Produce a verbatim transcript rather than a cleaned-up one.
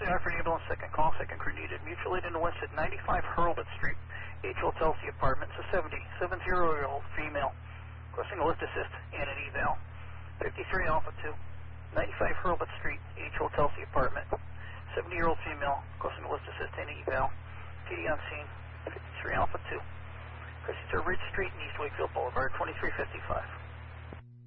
for ambulance, second call, second crew needed. Mutual aid in the west at ninety-five Hurlbut Street. H O Chelsea Apartments, a seventy-seven-year-old female. Requesting a lift assist and an eval. fifty-three Alpha two. ninety-five Hurlbut Street, H O Chelsea Apartment. seventy-year-old female. Requesting a lift assist and an eval. P D on scene. fifty-three Alpha two. Proceeds to Ridge Street and East Wakefield Boulevard, twenty-three fifty-five.